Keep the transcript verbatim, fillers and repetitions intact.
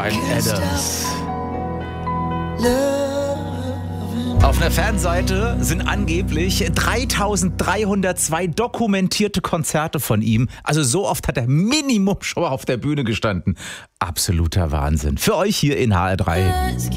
Bryan Adams. Auf einer Fanseite sind angeblich dreitausenddreihundertzwei dokumentierte Konzerte von ihm. Also so oft hat er Minimum schon auf der Bühne gestanden. Absoluter Wahnsinn. Für euch hier in H R drei.